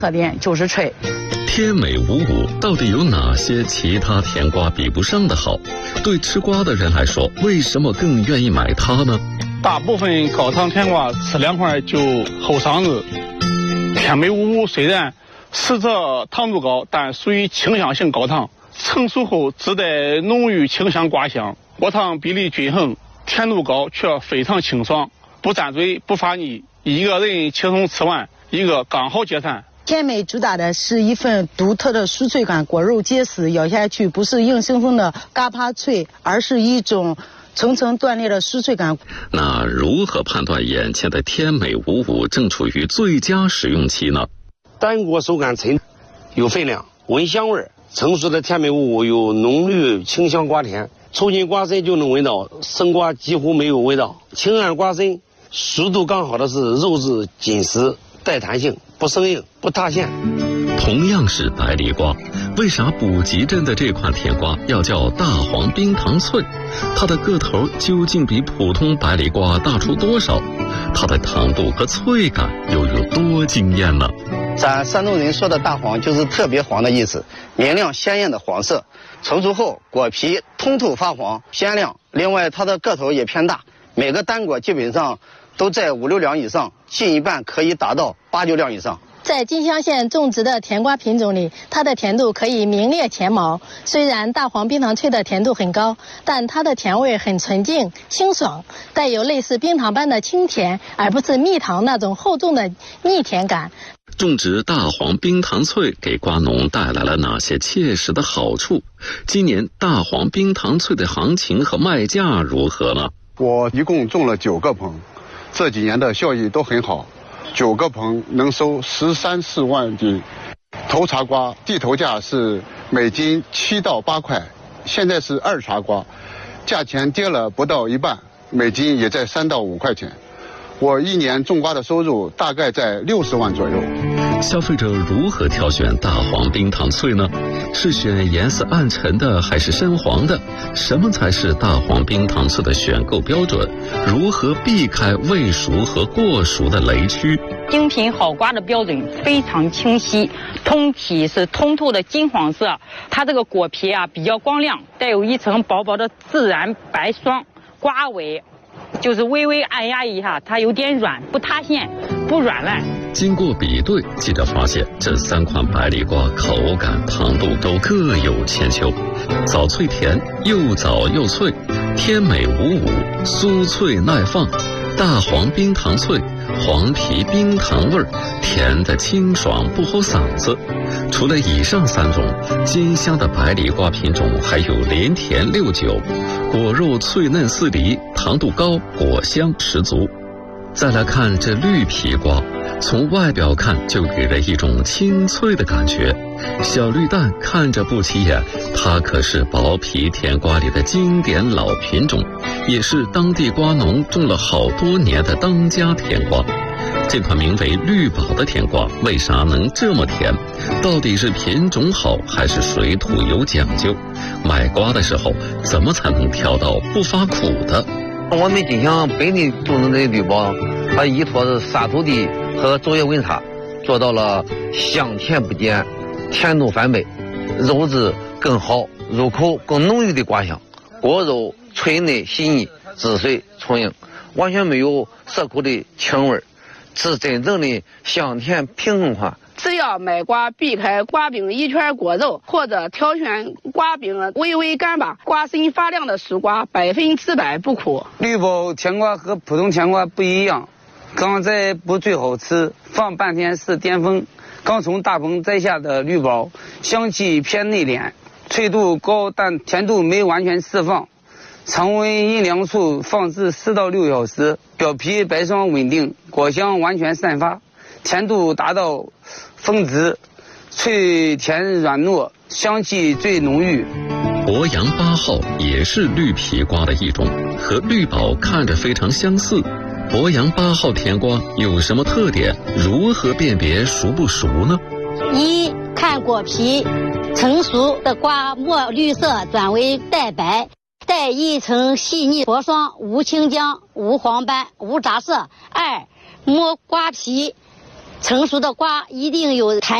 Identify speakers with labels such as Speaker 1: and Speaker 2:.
Speaker 1: 特点就是脆。
Speaker 2: 天美55到底有哪些其他甜瓜比不上的好？对吃瓜的人来说，为什么更愿意买它呢？
Speaker 3: 大部分高糖甜瓜吃2块就后嗓子。天美55虽然实则糖度高，但属于清香型高糖，成熟后自带浓郁清香瓜香，果糖比例均衡，甜度高却非常清爽，不粘嘴不发腻，一个人轻松吃完，一个刚好解馋。
Speaker 1: 天美主打的是一份独特的酥脆感，果肉结实，咬下去不是硬生生的嘎巴脆，而是一种层层断裂的酥脆感。
Speaker 2: 那如何判断眼前的天美55正处于最佳使用期呢？
Speaker 4: 单果手感脆，有分量，闻香味。成熟的天美55有浓郁清香瓜甜，抽进瓜身就能闻到，生瓜几乎没有味道。清暗瓜身，熟度刚好的是肉质紧实带弹性，不生硬不塌陷。
Speaker 2: 同样是百里瓜，为啥补给镇的这款甜瓜要叫大黄冰糖脆？它的个头究竟比普通百里瓜大出多少？它的糖度和脆感又有多惊艳呢？
Speaker 5: 咱山东人说的大黄就是特别黄的意思，明亮鲜艳的黄色，成熟后果皮通透发黄鲜亮，另外它的个头也偏大，每个单果基本上都在5、6两以上，近一半可以达到8、9两以上。
Speaker 6: 在金乡县种植的甜瓜品种里，它的甜度可以名列前茅。虽然大黄冰糖脆的甜度很高，但它的甜味很纯净清爽，带有类似冰糖般的清甜，而不是蜜糖那种厚重的腻甜感。
Speaker 2: 种植大黄冰糖脆给瓜农带来了哪些切实的好处？今年大黄冰糖脆的行情和卖价如何呢？
Speaker 7: 我一共种了9个棚，这几年的效益都很好，9个棚能收13、14万斤。头茬瓜地头价是每斤7到8块，现在是2茬瓜，价钱跌了不到一半，每斤也在3到5块钱。我一年种瓜的收入大概在60万左右。
Speaker 2: 消费者如何挑选大黄冰糖脆呢？是选颜色暗沉的还是深黄的？什么才是大黄冰糖脆的选购标准？如何避开未熟和过熟的雷区？
Speaker 8: 精品好瓜的标准非常清晰，通体是通透的金黄色，它这个果皮比较光亮，带有一层薄薄的自然白霜，瓜尾就是微微按压一下，它有点软，不塌陷，不软烂。
Speaker 2: 经过比对，记者发现这3款百里瓜口感、糖度都各有千秋。早脆甜，又早又脆；天美55，酥脆耐放；大黄冰糖脆，黄皮冰糖味儿，甜的清爽不齁嗓子。除了以上3种，金乡的百里瓜品种还有连甜69，果肉脆嫩似梨，糖度高，果香十足。再来看这绿皮瓜，从外表看就给人一种清脆的感觉。小绿蛋看着不起眼，它可是薄皮甜瓜里的经典老品种，也是当地瓜农种了好多年的当家甜瓜。这款名为绿宝的甜瓜为啥能这么甜？到底是品种好还是水土有讲究？买瓜的时候怎么才能挑到不发苦的？
Speaker 4: 我们金乡本地种植的绿宝，它依托着沙土地和昼夜温差，做到了香甜不减，甜度翻倍，肉质更好，入口更浓郁的瓜香，果肉脆嫩细腻，汁水充盈，完全没有涩苦的青味，是真正的香甜平衡款。
Speaker 9: 只要买瓜避开瓜柄一圈果肉，或者挑选瓜柄微微干巴、瓜身发亮的熟瓜，100%不苦。
Speaker 10: 绿宝甜瓜和普通甜瓜不一样，刚摘不最好吃，放半天是巅峰。刚从大棚摘下的绿宝，香气偏内敛，脆度高，但甜度没完全释放。常温阴凉处放置4到6小时，表皮白霜稳定，果香完全散发，甜度达到峰值，脆甜软糯，香气最浓郁。
Speaker 2: 博洋8号也是绿皮瓜的一种，和绿宝看着非常相似。博洋8号甜瓜有什么特点？如何辨别熟不熟呢
Speaker 6: ？1. 看果皮，成熟的瓜墨绿色转为带白，带一层细腻薄霜，无清浆，无黄斑，无杂色。2. 摸瓜皮，
Speaker 11: 成熟的瓜一定有弹